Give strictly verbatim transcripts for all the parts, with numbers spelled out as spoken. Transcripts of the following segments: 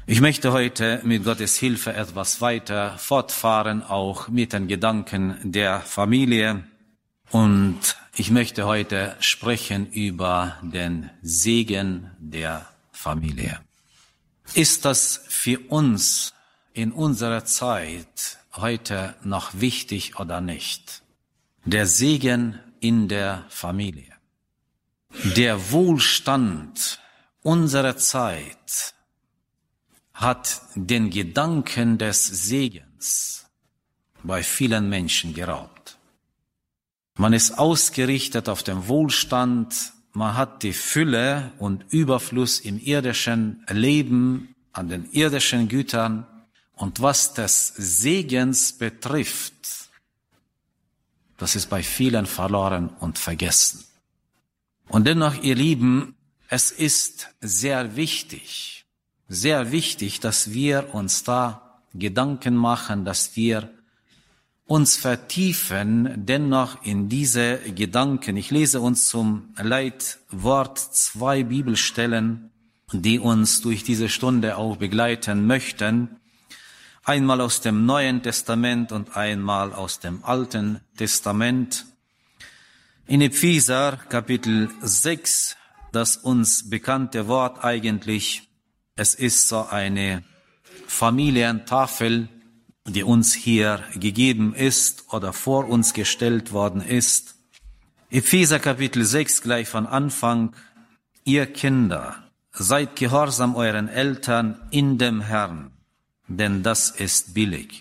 Ich möchte heute mit Gottes Hilfe etwas weiter fortfahren, auch mit den Gedanken der Familie. Und ich möchte heute sprechen über den Segen der Familie. Ist das für uns in unserer Zeit heute noch wichtig oder nicht? Der Segen in der Familie. Der Wohlstand unserer Zeit hat den Gedanken des Segens bei vielen Menschen geraubt. Man ist ausgerichtet auf den Wohlstand, man hat die Fülle und Überfluss im irdischen Leben, an den irdischen Gütern, und was des Segens betrifft, das ist bei vielen verloren und vergessen. Und dennoch, ihr Lieben, es ist sehr wichtig, sehr wichtig, dass wir uns da Gedanken machen, dass wir uns vertiefen, dennoch in diese Gedanken. Ich lese uns zum Leitwort zwei Bibelstellen, die uns durch diese Stunde auch begleiten möchten. Einmal aus dem Neuen Testament und einmal aus dem Alten Testament. In Epheser Kapitel sechs, das uns bekannte Wort eigentlich, es ist so eine Familientafel, die uns hier gegeben ist oder vor uns gestellt worden ist. Epheser Kapitel sechs, gleich von Anfang. Ihr Kinder, seid gehorsam euren Eltern in dem Herrn, denn das ist billig.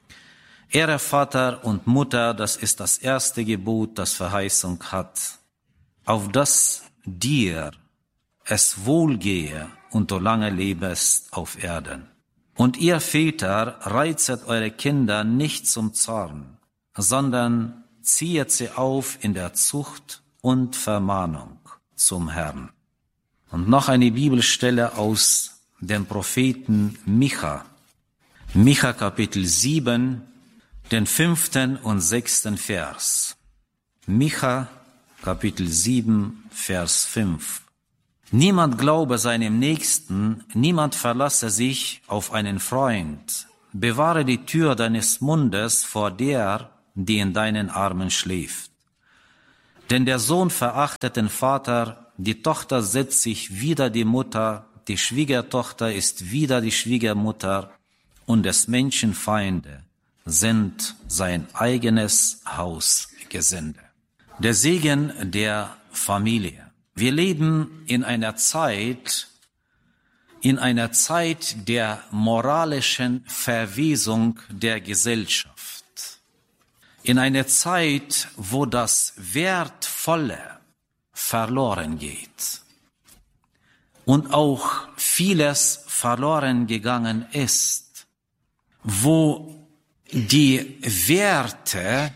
Ehre Vater und Mutter, das ist das erste Gebot, das Verheißung hat, auf das dir es wohlgehe und du lange lebest auf Erden. Und ihr Väter, reizet eure Kinder nicht zum Zorn, sondern ziehet sie auf in der Zucht und Vermahnung zum Herrn. Und noch eine Bibelstelle aus dem Propheten Micha. Micha Kapitel sieben, den fünften und sechsten Vers. Micha Kapitel sieben, Vers fünf. Niemand glaube seinem Nächsten, niemand verlasse sich auf einen Freund. Bewahre die Tür deines Mundes vor der, die in deinen Armen schläft. Denn der Sohn verachtet den Vater, die Tochter setzt sich wider die Mutter, die Schwiegertochter ist wider die Schwiegermutter, und des Menschen Feinde sind sein eigenes Hausgesinde. Der Segen der Familie. Wir leben in einer Zeit, in einer Zeit der moralischen Verwesung der Gesellschaft. In einer Zeit, wo das Wertvolle verloren geht und auch vieles verloren gegangen ist, wo die Werte,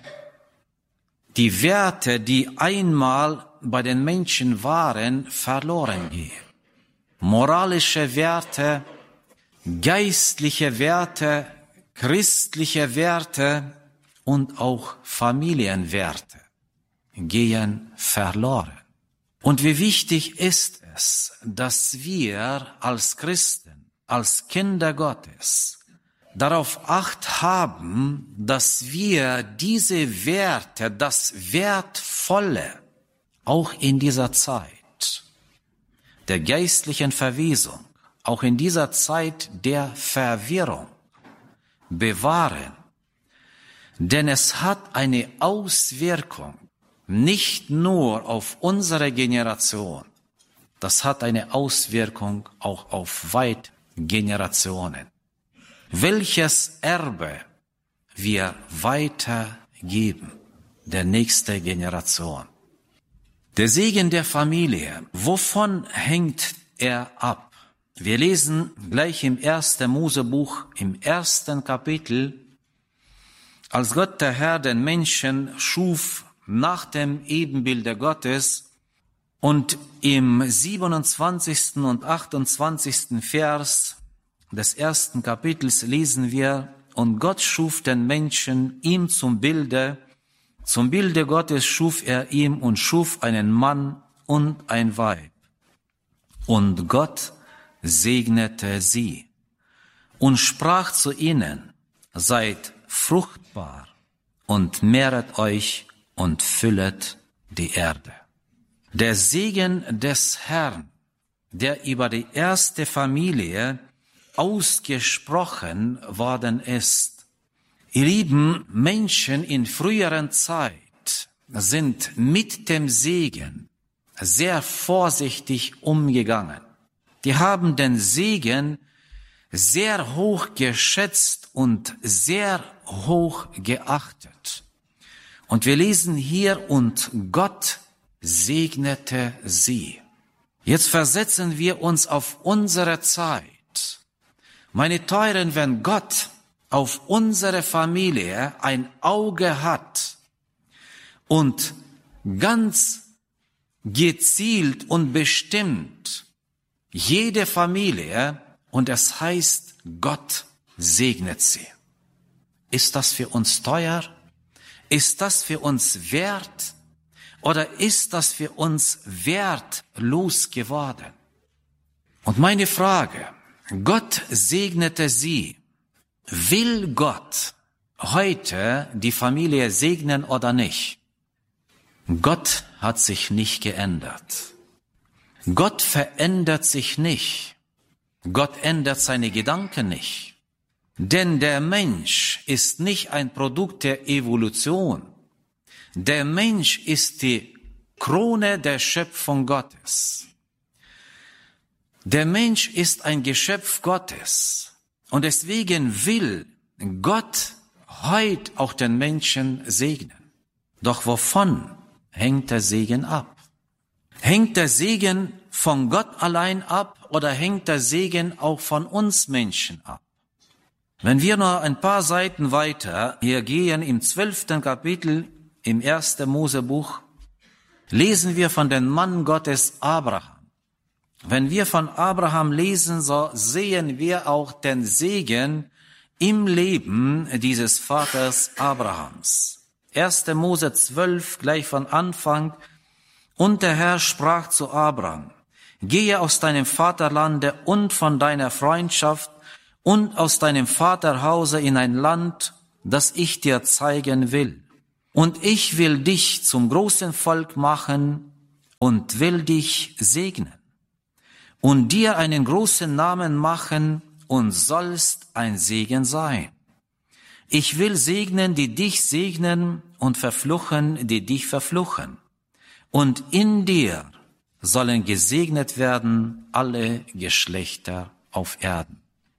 die Werte, die einmal bei den Menschen waren, verloren gehen. Moralische Werte, geistliche Werte, christliche Werte und auch Familienwerte gehen verloren. Und wie wichtig ist es, dass wir als Christen, als Kinder Gottes, darauf Acht haben, dass wir diese Werte, das Wertvolle, auch in dieser Zeit der geistlichen Verwesung, auch in dieser Zeit der Verwirrung bewahren. Denn es hat eine Auswirkung nicht nur auf unsere Generation, das hat eine Auswirkung auch auf weit Generationen. Welches Erbe wir weitergeben der nächsten Generation. Der Segen der Familie, wovon hängt er ab? Wir lesen gleich im ersten Mosebuch, im ersten Kapitel, als Gott der Herr den Menschen schuf nach dem Ebenbilde Gottes, und im siebenundzwanzigsten und achtundzwanzigsten Vers des ersten Kapitels lesen wir, und Gott schuf den Menschen ihm zum Bilde, zum Bilde Gottes schuf er ihm und schuf einen Mann und ein Weib. Und Gott segnete sie. und sprach zu ihnen: Seid fruchtbar und mehret euch und füllet die Erde. Der Segen des Herrn, der über die erste Familie ausgesprochen worden ist. Ihr lieben Menschen in früheren Zeit sind mit dem Segen sehr vorsichtig umgegangen. Die haben den Segen sehr hoch geschätzt und sehr hoch geachtet. Und wir lesen hier: Und Gott segnete sie. Jetzt versetzen wir uns auf unsere Zeit. Meine Teuren, wenn Gott auf unsere Familie ein Auge hat und ganz gezielt und bestimmt jede Familie, und es heißt, Gott segnet sie. Ist das für uns teuer? Ist das für uns wert? Oder ist das für uns wertlos geworden? Und meine Frage: Gott segnete sie. Will Gott heute die Familie segnen oder nicht? Gott hat sich nicht geändert. Gott verändert sich nicht. Gott ändert seine Gedanken nicht. Denn der Mensch ist nicht ein Produkt der Evolution. Der Mensch ist die Krone der Schöpfung Gottes. Der Mensch ist ein Geschöpf Gottes. Und deswegen will Gott heute auch den Menschen segnen. Doch wovon hängt der Segen ab? Hängt der Segen von Gott allein ab oder hängt der Segen auch von uns Menschen ab? Wenn wir noch ein paar Seiten weiter hier gehen, im zwölften Kapitel im ersten Mosebuch, lesen wir von dem Mann Gottes Abraham. Wenn wir von Abraham lesen, so sehen wir auch den Segen im Leben dieses Vaters Abrahams. erster Mose zwölf, gleich von Anfang. Und der Herr sprach zu Abraham: Gehe aus deinem Vaterlande und von deiner Freundschaft und aus deinem Vaterhause in ein Land, das ich dir zeigen will. Und ich will dich zum großen Volk machen und will dich segnen und dir einen großen Namen machen und sollst ein Segen sein. Ich will segnen, die dich segnen, und verfluchen, die dich verfluchen. Und in dir sollen gesegnet werden alle Geschlechter auf Erden.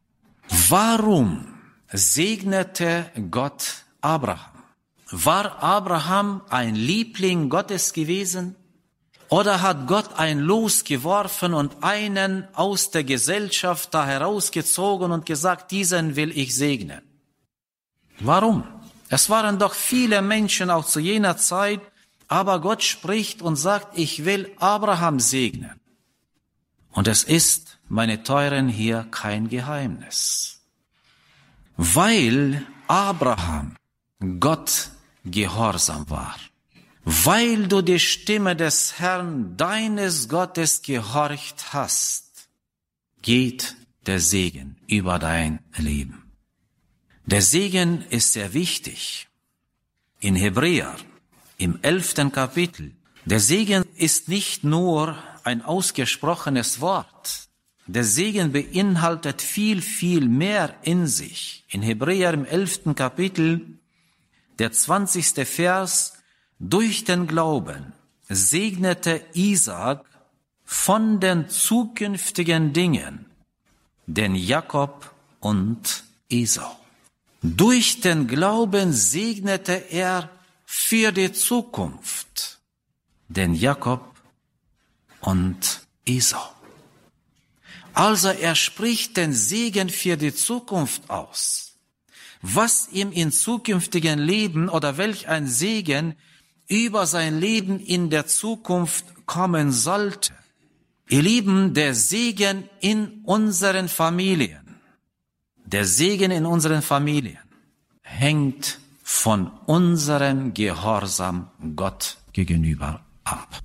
Warum segnete Gott Abraham? War Abraham ein Liebling Gottes gewesen? Oder hat Gott ein Los geworfen und einen aus der Gesellschaft da herausgezogen und gesagt, diesen will ich segnen? Warum? Es waren doch viele Menschen auch zu jener Zeit, aber Gott spricht und sagt, ich will Abraham segnen. Und es ist, meine Teuren, hier kein Geheimnis. Weil Abraham Gott gehorsam war. Weil du die Stimme des Herrn, deines Gottes, gehorcht hast, geht der Segen über dein Leben. Der Segen ist sehr wichtig. In Hebräer, im elften Kapitel, der Segen ist nicht nur ein ausgesprochenes Wort. Der Segen beinhaltet viel, viel mehr in sich. In Hebräer im elften Kapitel, der zwanzigste Vers, durch den Glauben segnete Isaak von den zukünftigen Dingen den Jakob und Esau. Durch den Glauben segnete er für die Zukunft den Jakob und Esau. Also er spricht den Segen für die Zukunft aus. Was ihm in zukünftigen Leben oder welch ein Segen über sein Leben in der Zukunft kommen sollte. Ihr Lieben, der Segen in unseren Familien, der Segen in unseren Familien hängt von unserem Gehorsam Gott gegenüber ab.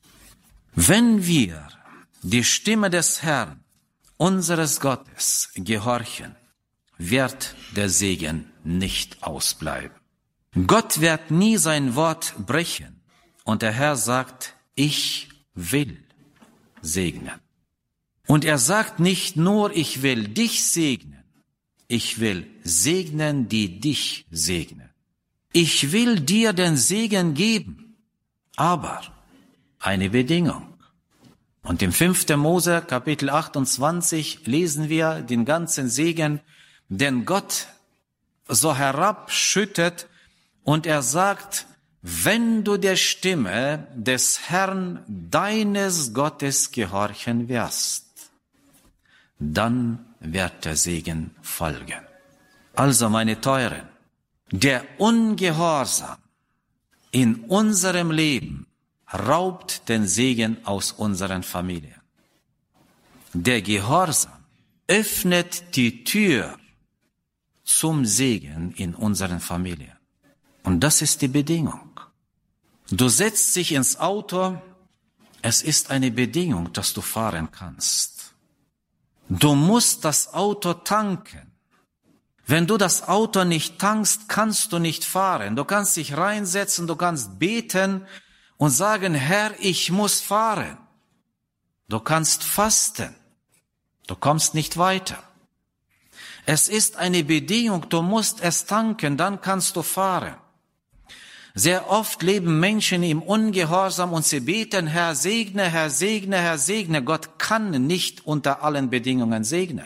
Wenn wir die Stimme des Herrn, unseres Gottes, gehorchen, wird der Segen nicht ausbleiben. Gott wird nie sein Wort brechen. Und der Herr sagt, ich will segnen. Und er sagt nicht nur, ich will dich segnen. Ich will segnen, die dich segnen. Ich will dir den Segen geben, aber eine Bedingung. Und im fünften Mose, Kapitel achtundzwanzig, lesen wir den ganzen Segen, den Gott so herabschüttet, und er sagt, wenn du der Stimme des Herrn, deines Gottes, gehorchen wirst, dann wird der Segen folgen. Also, meine Teuren, der Ungehorsam in unserem Leben raubt den Segen aus unseren Familien. Der Gehorsam öffnet die Tür zum Segen in unseren Familien. Und das ist die Bedingung. Du setzt dich ins Auto, es ist eine Bedingung, dass du fahren kannst. Du musst das Auto tanken. Wenn du das Auto nicht tankst, kannst du nicht fahren. Du kannst dich reinsetzen, du kannst beten und sagen, Herr, ich muss fahren. Du kannst fasten. Du kommst nicht weiter. Es ist eine Bedingung, du musst es tanken, dann kannst du fahren. Sehr oft leben Menschen im Ungehorsam und sie beten, Herr, segne, Herr, segne, Herr, segne. Gott kann nicht unter allen Bedingungen segnen.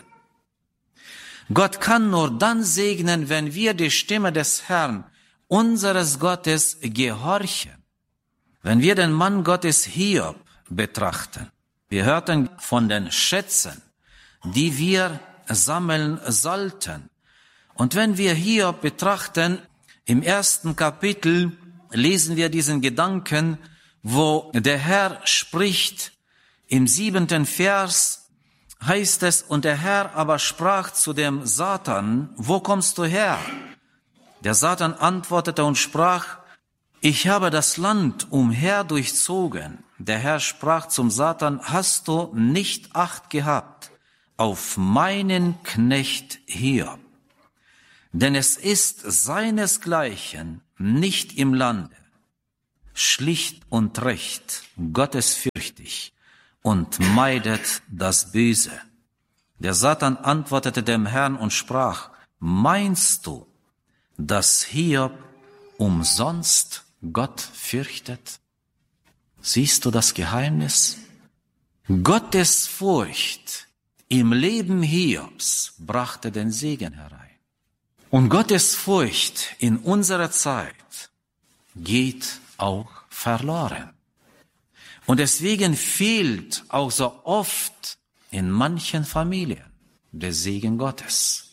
Gott kann nur dann segnen, wenn wir die Stimme des Herrn, unseres Gottes, gehorchen. Wenn wir den Mann Gottes Hiob betrachten. Wir hörten von den Schätzen, die wir sammeln sollten. Und wenn wir Hiob betrachten, im ersten Kapitel lesen wir diesen Gedanken, wo der Herr spricht. Im siebenten Vers heißt es, und der Herr aber sprach zu dem Satan, wo kommst du her? Der Satan antwortete und sprach, ich habe das Land umher durchzogen. Der Herr sprach zum Satan, hast du nicht Acht gehabt auf meinen Knecht Hiob? Denn es ist seinesgleichen nicht im Lande, schlicht und recht, gottesfürchtig und meidet das Böse. Der Satan antwortete dem Herrn und sprach, meinst du, dass Hiob umsonst Gott fürchtet? Siehst du das Geheimnis? Gottesfurcht im Leben Hiobs brachte den Segen herein. Und Gottesfurcht in unserer Zeit geht auch verloren. Und deswegen fehlt auch so oft in manchen Familien der Segen Gottes.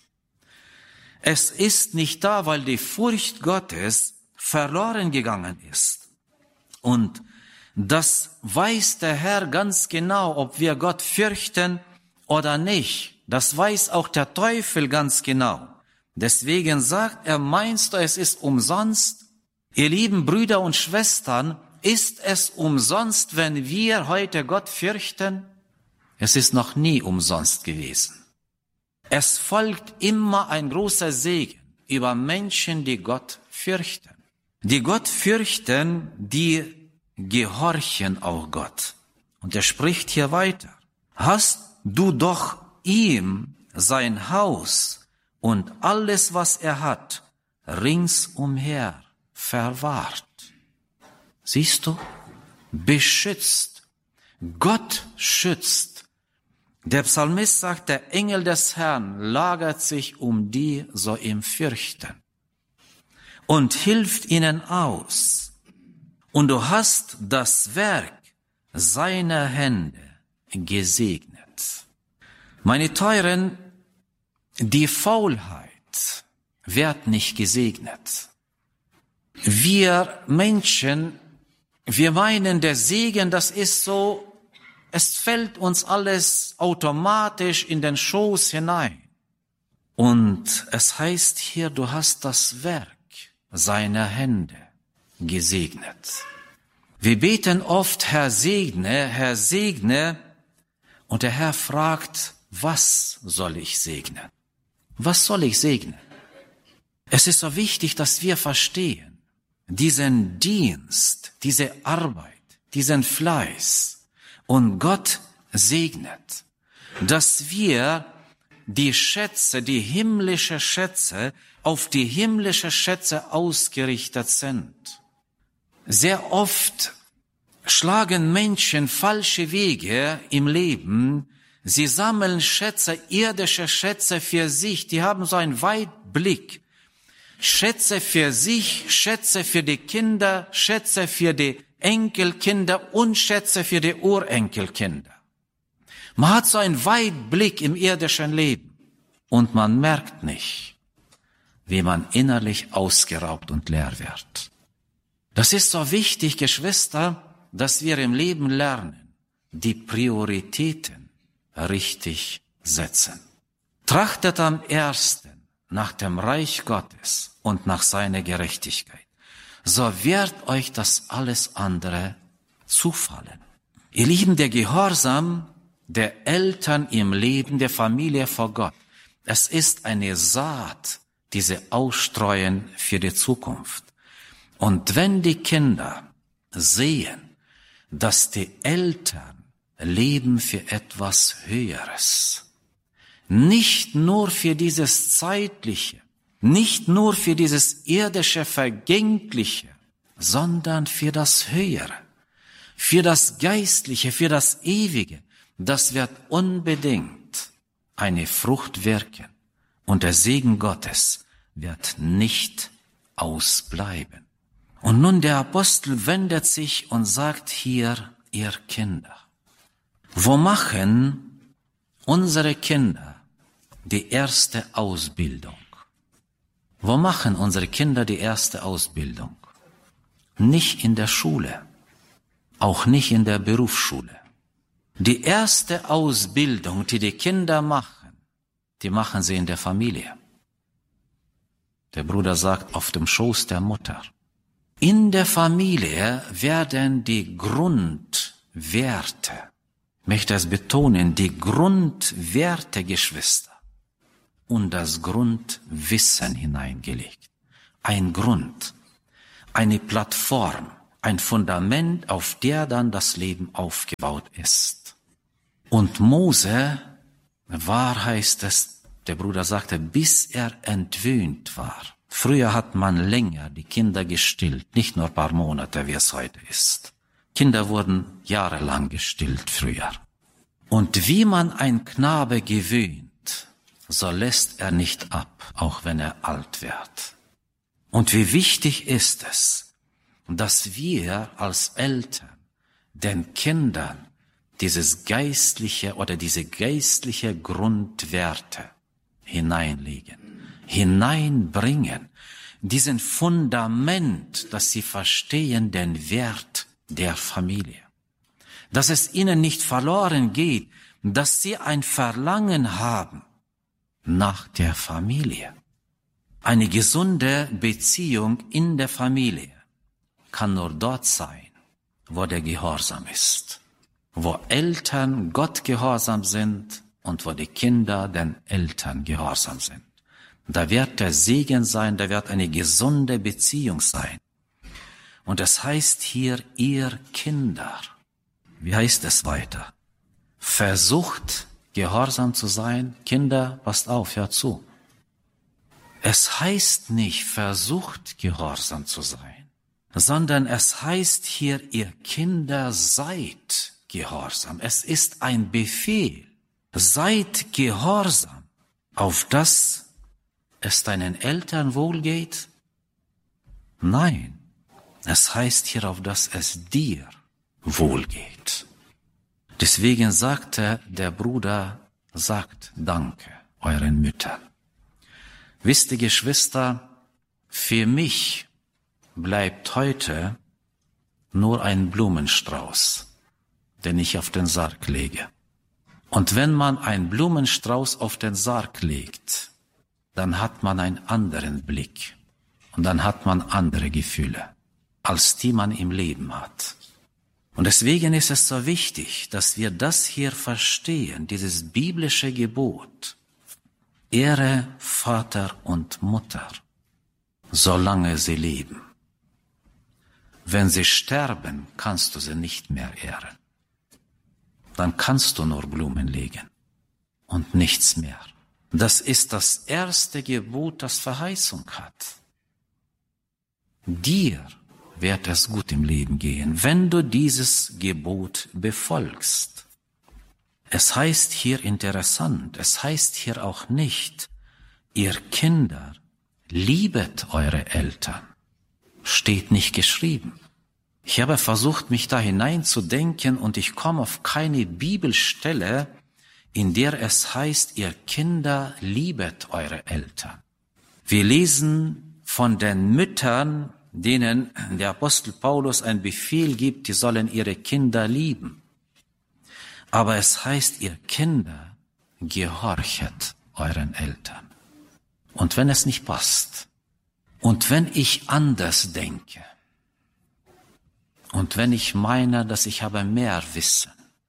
Es ist nicht da, weil die Furcht Gottes verloren gegangen ist. Und das weiß der Herr ganz genau, ob wir Gott fürchten oder nicht. Das weiß auch der Teufel ganz genau. Deswegen sagt er, meinst du, es ist umsonst? Ihr lieben Brüder und Schwestern, ist es umsonst, wenn wir heute Gott fürchten? Es ist noch nie umsonst gewesen. Es folgt immer ein großer Segen über Menschen, die Gott fürchten. Die Gott fürchten, die gehorchen auch Gott. Und er spricht hier weiter. Hast du doch ihm sein Haus und alles, was er hat, ringsumher verwahrt. Siehst du? Beschützt. Gott schützt. Der Psalmist sagt, der Engel des Herrn lagert sich um die, so ihm fürchten. Und hilft ihnen aus. Und du hast das Werk seiner Hände gesegnet. Meine Teuren, die Faulheit wird nicht gesegnet. Wir Menschen, wir meinen, der Segen, das ist so, es fällt uns alles automatisch in den Schoß hinein. Und es heißt hier, du hast das Werk seiner Hände gesegnet. Wir beten oft, Herr segne, Herr segne, und der Herr fragt, was soll ich segnen? Was soll ich segnen? Es ist so wichtig, dass wir verstehen, diesen Dienst, diese Arbeit, diesen Fleiß und Gott segnet, dass wir die Schätze, die himmlische Schätze, auf die himmlische Schätze ausgerichtet sind. Sehr oft schlagen Menschen falsche Wege im Leben. Sie sammeln Schätze, irdische Schätze für sich. Die haben so einen Weitblick. Schätze für sich, Schätze für die Kinder, Schätze für die Enkelkinder und Schätze für die Urenkelkinder. Man hat so einen Weitblick im irdischen Leben und man merkt nicht, wie man innerlich ausgeraubt und leer wird. Das ist so wichtig, Geschwister, dass wir im Leben lernen, die Prioritäten richtig setzen. Trachtet am ersten nach dem Reich Gottes und nach seiner Gerechtigkeit, so wird euch das alles andere zufallen. Ihr Lieben, der Gehorsam der Eltern im Leben der Familie vor Gott, es ist eine Saat, diese ausstreuen für die Zukunft. Und wenn die Kinder sehen, dass die Eltern leben für etwas Höheres, nicht nur für dieses Zeitliche, nicht nur für dieses irdische Vergängliche, sondern für das Höhere, für das Geistliche, für das Ewige, das wird unbedingt eine Frucht wirken und der Segen Gottes wird nicht ausbleiben. Und nun der Apostel wendet sich und sagt hier, ihr Kinder, wo machen unsere Kinder die erste Ausbildung? Wo machen unsere Kinder die erste Ausbildung? Nicht in der Schule, auch nicht in der Berufsschule. Die erste Ausbildung, die die Kinder machen, die machen sie in der Familie. Der Bruder sagt, auf dem Schoß der Mutter. In der Familie werden die Grundwerte, ich möchte es betonen, die Grundwerte, Geschwister, und das Grundwissen hineingelegt. Ein Grund, eine Plattform, ein Fundament, auf der dann das Leben aufgebaut ist. Und Mose war, heißt es, der Bruder sagte, bis er entwöhnt war. Früher hat man länger die Kinder gestillt, nicht nur ein paar Monate, wie es heute ist. Kinder wurden jahrelang gestillt früher. Und wie man ein Knabe gewöhnt, so lässt er nicht ab, auch wenn er alt wird. Und wie wichtig ist es, dass wir als Eltern den Kindern dieses geistliche oder diese geistliche Grundwerte hineinlegen, hineinbringen, diesen Fundament, dass sie verstehen den Wert der Familie, dass es ihnen nicht verloren geht, dass sie ein Verlangen haben nach der Familie. Eine gesunde Beziehung in der Familie kann nur dort sein, wo der Gehorsam ist, wo Eltern Gott gehorsam sind und wo die Kinder den Eltern gehorsam sind. Da wird der Segen sein, da wird eine gesunde Beziehung sein. Und es heißt hier, ihr Kinder, wie heißt es weiter? Versucht, gehorsam zu sein. Kinder, passt auf, hört zu. Es heißt nicht, versucht, gehorsam zu sein, sondern es heißt hier, ihr Kinder, seid gehorsam. Es ist ein Befehl. Seid gehorsam, auf das es deinen Eltern wohlgeht? Nein, es heißt hier, auf das es dir wohlgeht. Deswegen sagte der Bruder, sagt Danke euren Müttern. Wisst ihr, Geschwister, für mich bleibt heute nur ein Blumenstrauß, den ich auf den Sarg lege. Und wenn man einen Blumenstrauß auf den Sarg legt, dann hat man einen anderen Blick und dann hat man andere Gefühle, als die man im Leben hat. Und deswegen ist es so wichtig, dass wir das hier verstehen, dieses biblische Gebot. ehre Vater und Mutter, solange sie leben. Wenn sie sterben, kannst du sie nicht mehr ehren. Dann kannst du nur Blumen legen und nichts mehr. Das ist das erste Gebot, das Verheißung hat. Dir wird es gut im Leben gehen, wenn du dieses Gebot befolgst. Es heißt hier interessant, es heißt hier auch nicht, ihr Kinder, liebet eure Eltern. Steht nicht geschrieben. Ich habe versucht, mich da hineinzudenken und ich komme auf keine Bibelstelle, in der es heißt, ihr Kinder, liebet eure Eltern. Wir lesen von den Müttern, denen der Apostel Paulus einen Befehl gibt, die sollen ihre Kinder lieben. Aber es heißt, ihr Kinder, gehorchet euren Eltern. Und wenn es nicht passt, und wenn ich anders denke, und wenn ich meine, dass ich habe mehr Wissen,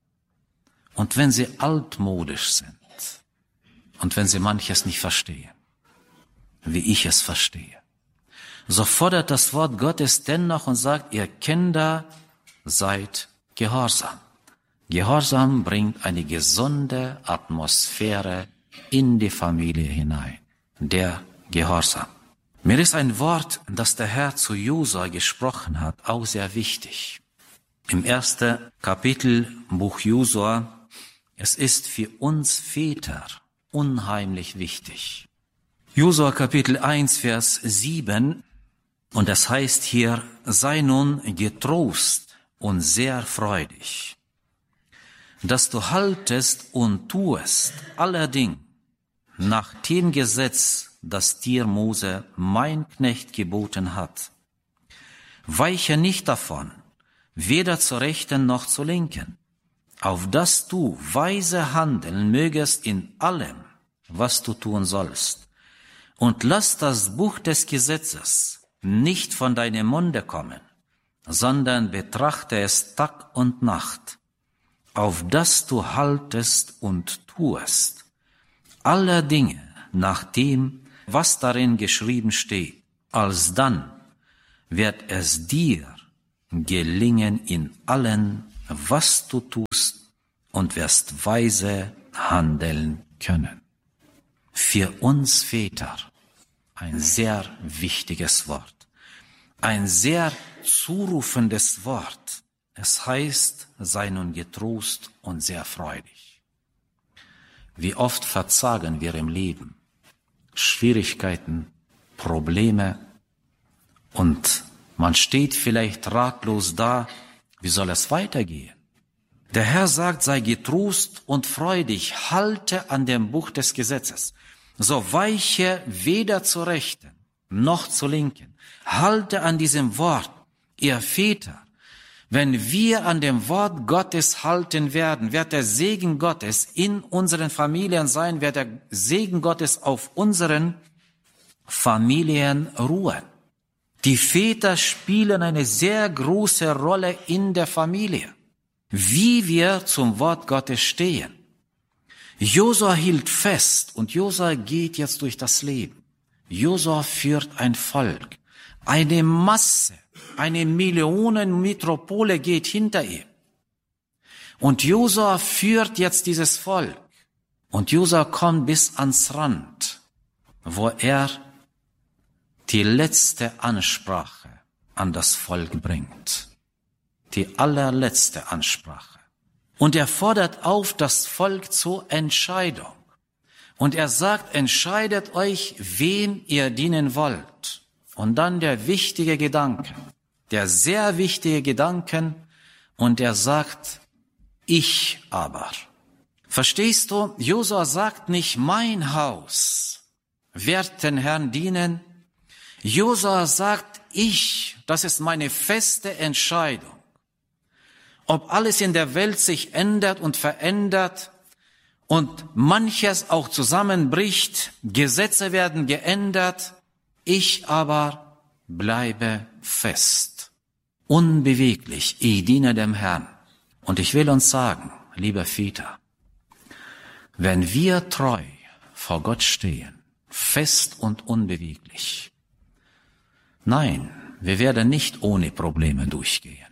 und wenn sie altmodisch sind, und wenn sie manches nicht verstehen, wie ich es verstehe, so fordert das Wort Gottes dennoch und sagt, ihr Kinder, seid gehorsam. Gehorsam bringt eine gesunde Atmosphäre in die Familie hinein. Der Gehorsam. Mir ist ein Wort, das der Herr zu Josua gesprochen hat, auch sehr wichtig. Im ersten Kapitel Buch Josua, es ist für uns Väter unheimlich wichtig. Josua Kapitel eins, Vers sieben, und das heißt hier, sei nun getrost und sehr freudig, dass du haltest und tuest allerdings nach dem Gesetz, das dir Mose, mein Knecht, geboten hat. Weiche nicht davon, weder zur Rechten noch zur Linken, auf dass du weise handeln mögest in allem, was du tun sollst. Und lass das Buch des Gesetzes nicht von deinem Munde kommen, sondern betrachte es Tag und Nacht, auf dass du haltest und tuest aller Dinge nach dem, was darin geschrieben steht. Alsdann wird es dir gelingen in allen, was du tust, und wirst weise handeln können. Für uns Väter ein sehr wichtiges Wort, ein sehr zurufendes Wort. Es heißt, sei nun getrost und sehr freudig. Wie oft verzagen wir im Leben, Schwierigkeiten, Probleme, und man steht vielleicht ratlos da, wie soll es weitergehen? Der Herr sagt, sei getrost und freudig, halte an dem Buch des Gesetzes, so weiche weder zur Rechten noch zur Linken. Halte an diesem Wort, ihr Väter. Wenn wir an dem Wort Gottes halten werden, wird der Segen Gottes in unseren Familien sein, wird der Segen Gottes auf unseren Familien ruhen. Die Väter spielen eine sehr große Rolle in der Familie, wie wir zum Wort Gottes stehen. Josua hielt fest und Josua geht jetzt durch das Leben. Josua führt ein Volk, eine Masse, eine Millionenmetropole geht hinter ihm. Und Josua führt jetzt dieses Volk. Und Josua kommt bis ans Rand, wo er die letzte Ansprache an das Volk bringt. Die allerletzte Ansprache. Und er fordert auf das Volk zur Entscheidung. Und er sagt, entscheidet euch, wem ihr dienen wollt. Und dann der wichtige Gedanke, der sehr wichtige Gedanke, und er sagt, ich aber. Verstehst du? Josua sagt nicht, mein Haus wird den Herrn dienen. Josua sagt, ich, das ist meine feste Entscheidung. Ob alles in der Welt sich ändert und verändert und manches auch zusammenbricht, Gesetze werden geändert, ich aber bleibe fest, unbeweglich, ich diene dem Herrn. Und ich will uns sagen, liebe Väter, wenn wir treu vor Gott stehen, fest und unbeweglich. Nein, wir werden nicht ohne Probleme durchgehen.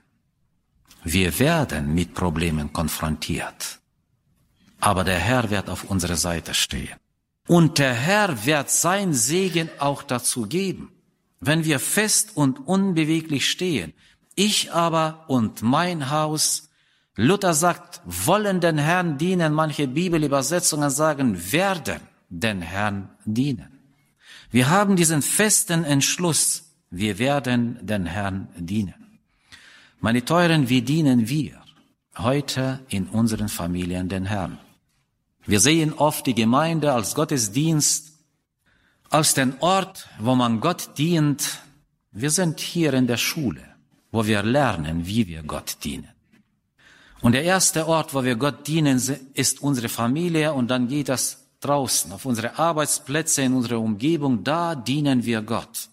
Wir werden mit Problemen konfrontiert. Aber der Herr wird auf unserer Seite stehen. Und der Herr wird sein Segen auch dazu geben, wenn wir fest und unbeweglich stehen. Ich aber und mein Haus, Luther sagt, wollen den Herrn dienen. Manche Bibelübersetzungen sagen, werden den Herrn dienen. Wir haben diesen festen Entschluss, wir werden den Herrn dienen. Meine Teuren, wie dienen wir heute in unseren Familien den Herrn? Wir sehen oft die Gemeinde als Gottesdienst, als den Ort, wo man Gott dient. Wir sind hier in der Schule, wo wir lernen, wie wir Gott dienen. Und der erste Ort, wo wir Gott dienen, ist unsere Familie, und dann geht das draußen, auf unsere Arbeitsplätze, in unserer Umgebung, da dienen wir Gott.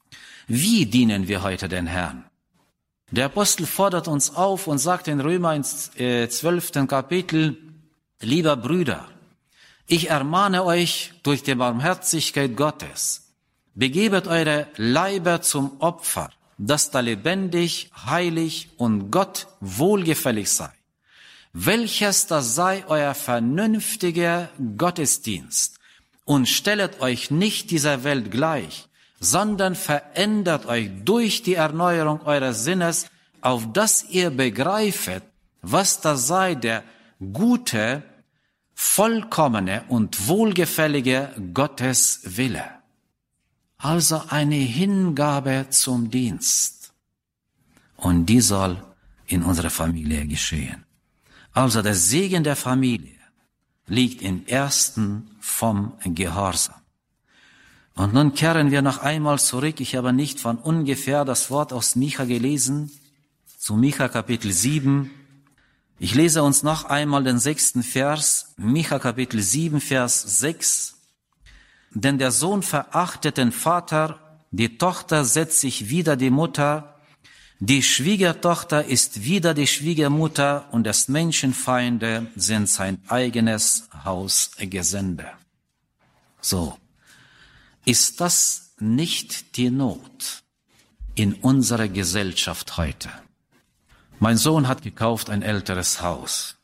Wie dienen wir heute den Herrn? Der Apostel fordert uns auf und sagt in Römer ins äh, zwölften Kapitel, lieber Brüder, ich ermahne euch durch die Barmherzigkeit Gottes, begebet eure Leiber zum Opfer, das da lebendig, heilig und Gott wohlgefällig sei. Welches das sei euer vernünftiger Gottesdienst. Und stellet euch nicht dieser Welt gleich, sondern verändert euch durch die Erneuerung eures Sinnes, auf dass ihr begreifet, was das sei der gute, vollkommene und wohlgefällige Gottes Wille. Also eine Hingabe zum Dienst. Und die soll in unserer Familie geschehen. Also der Segen der Familie liegt im ersten vom Gehorsam. Und nun kehren wir noch einmal zurück. Ich habe nicht von ungefähr das Wort aus Micha gelesen, zu Micha Kapitel sieben. Ich lese uns noch einmal den sechsten Vers, Micha Kapitel sieben, Vers sechs. Denn der Sohn verachtet den Vater, die Tochter setzt sich wider die Mutter, die Schwiegertochter ist wider die Schwiegermutter, und des Menschenfeinde sind sein eigenes Hausgesinde. So, ist das nicht die Not in unserer Gesellschaft heute? Mein Sohn hat gekauft ein älteres Haus.